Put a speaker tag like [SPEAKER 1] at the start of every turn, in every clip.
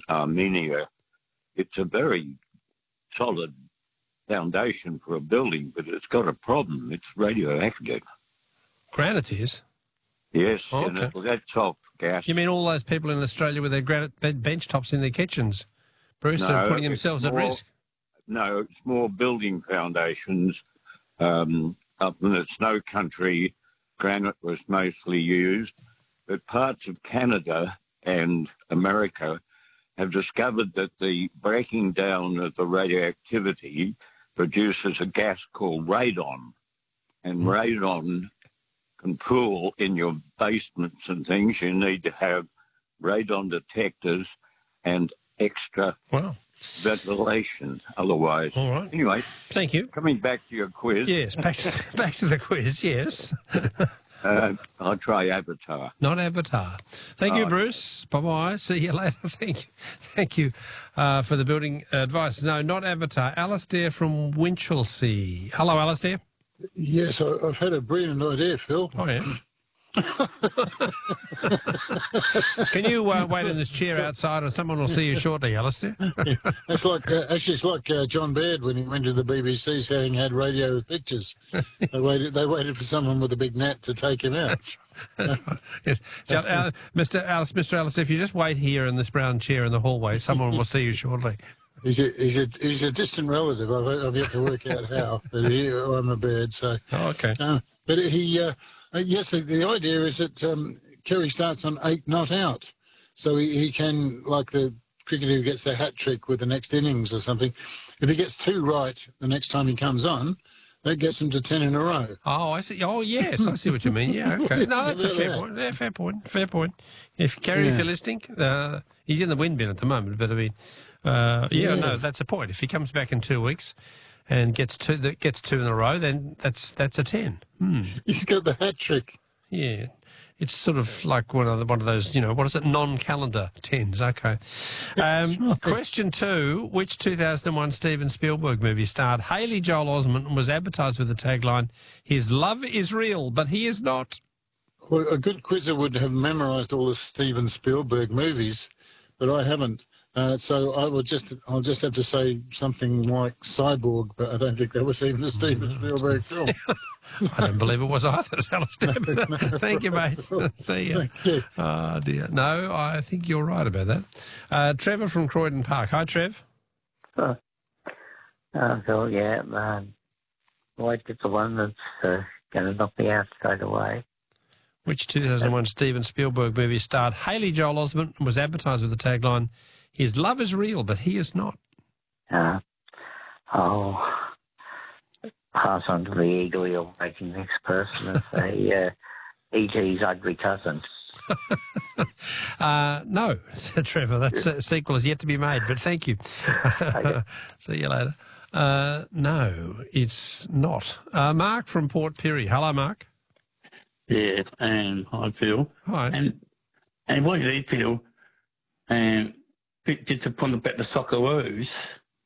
[SPEAKER 1] Armenia. It's a very solid foundation for a building, but it's got a problem. It's radioactive.
[SPEAKER 2] Granite is?
[SPEAKER 1] Yes,
[SPEAKER 2] Oh,
[SPEAKER 1] and
[SPEAKER 2] okay.
[SPEAKER 1] it lets off gas.
[SPEAKER 2] You mean all those people in Australia with their granite bench tops in their kitchens, Bruce, are putting themselves at risk?
[SPEAKER 1] No, it's more building foundations. Up in the snow country, granite was mostly used, but parts of Canada and America have discovered that the breaking down of the radioactivity produces a gas called radon, and radon can pool in your basements and things. You need to have radon detectors and extra ventilation, otherwise.
[SPEAKER 2] All right.
[SPEAKER 1] Anyway,
[SPEAKER 2] thank you.
[SPEAKER 1] Coming back to your quiz.
[SPEAKER 2] Yes, back to the quiz, yes.
[SPEAKER 1] I'll try Avatar.
[SPEAKER 2] Not Avatar. Thank you, Bruce. Bye-bye. See you later. Thank you for the building advice. No, not Avatar. Alistair from Winchelsea. Hello, Alistair.
[SPEAKER 3] Yes, I've had a brilliant idea, Phil.
[SPEAKER 2] Oh, yeah. Can you wait in this chair outside and someone will see you shortly, Alistair?
[SPEAKER 3] It's like, actually, it's like John Baird when he went to the BBC saying he had radio with pictures. They waited for someone with a big net to take him out.
[SPEAKER 2] That's right. Yes. Mr. Alistair, if you just wait here in this brown chair in the hallway, someone will see you shortly.
[SPEAKER 3] He's a distant relative. I've yet to work out how, but I'm a bird, so.
[SPEAKER 2] Oh, okay.
[SPEAKER 3] But he, yes, the idea is that Kerry starts on 8 not out, so he can, like the cricketer who gets the hat trick with the next innings or something. If he gets 2 right the next time he comes on, that gets him to 10 in a row.
[SPEAKER 2] Oh, I see. Oh, yes, I see what you mean. Yeah, okay. No, that's a fair point. Yeah, fair point. Fair point. If Kerry, if you're listening, he's in the wind bin at the moment, but I mean. No, that's a point. If he comes back in 2 weeks and gets 2 in a row, then that's a 10.
[SPEAKER 3] He's got the hat trick.
[SPEAKER 2] Yeah, it's sort of like one of those, what is it? Non-calendar 10s. Okay. Question 2: which 2001 Steven Spielberg movie starred Haley Joel Osment and was advertised with the tagline "His love is real, but he is not"?
[SPEAKER 3] Well, a good quizzer would have memorised all the Steven Spielberg movies, but I haven't. So I'll just have to say something like Cyborg, but I don't think that was even a Steven Spielberg film.
[SPEAKER 2] I don't believe it was either, Alistair. Thank you, mate. See you.
[SPEAKER 3] Thank you.
[SPEAKER 2] Oh, dear. No, I think you're right about that. Trevor from Croydon Park. Hi, Trev.
[SPEAKER 4] So yeah, wait for the one that's going to knock me out straight away.
[SPEAKER 2] Which 2001 Steven Spielberg movie starred Haley Joel Osment and was advertised with the tagline, "His love is real, but he is not"?
[SPEAKER 4] I'll pass on to the eagerly awaiting next person and say E.T.'s ugly cousin.
[SPEAKER 2] No, Trevor, that sequel is yet to be made, but thank you. See you later. No, it's not. Mark from Port Pirie. Hello, Mark.
[SPEAKER 5] Yeah, hi, Phil.
[SPEAKER 2] Hi.
[SPEAKER 5] And what did he feel? Disappointed about the Socceroos.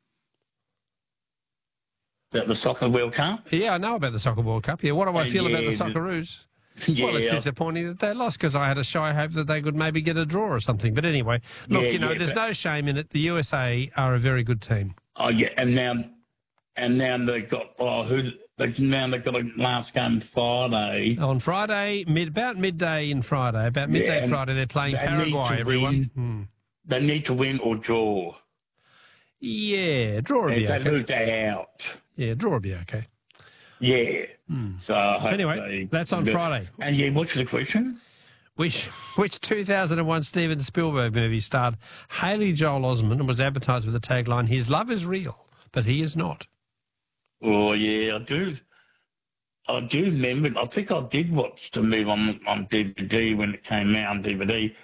[SPEAKER 5] About the Soccer World Cup?
[SPEAKER 2] Yeah, I know about the Soccer World Cup. Yeah, what do I feel about the Socceroos?
[SPEAKER 5] Yeah.
[SPEAKER 2] Well, it's disappointing that they lost because I had a shy hope that they could maybe get a draw or something. But anyway, look, there's no shame in it. The USA are a very good team.
[SPEAKER 5] Oh, yeah, and now they've got, they've got a last game Friday.
[SPEAKER 2] On Friday, about midday Friday, they're playing Paraguay, everyone.
[SPEAKER 5] They need to win or draw.
[SPEAKER 2] Yeah, draw would be okay.
[SPEAKER 5] If they lose, they're out.
[SPEAKER 2] Yeah, draw would be okay.
[SPEAKER 5] Yeah. So
[SPEAKER 2] anyway, that's on Friday.
[SPEAKER 5] And what's the question?
[SPEAKER 2] Which 2001 Steven Spielberg movie starred Haley Joel Osment and was advertised with the tagline, "His love is real, but he is not"?
[SPEAKER 5] Oh, yeah, I do remember. I think I did watch the movie on DVD when it came out on DVD.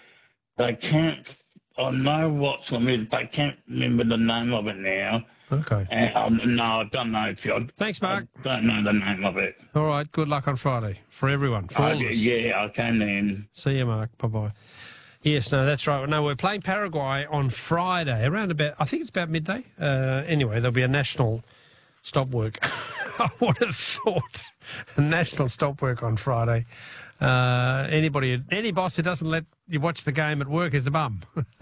[SPEAKER 5] I know what's the movie, but I can't remember the name of it now.
[SPEAKER 2] Okay.
[SPEAKER 5] No, I don't know.
[SPEAKER 2] Thanks, Mark.
[SPEAKER 5] I don't know the name of it.
[SPEAKER 2] All right, good luck on Friday for everyone. For all of us.
[SPEAKER 5] Yeah, okay then.
[SPEAKER 2] See you, Mark. Bye-bye. Yes, no, that's right. No, we're playing Paraguay on Friday, around about, I think it's about midday. Anyway, there'll be a national stop work. I would have thought a national stop work on Friday. Any boss who doesn't let you watch the game at work is a bum.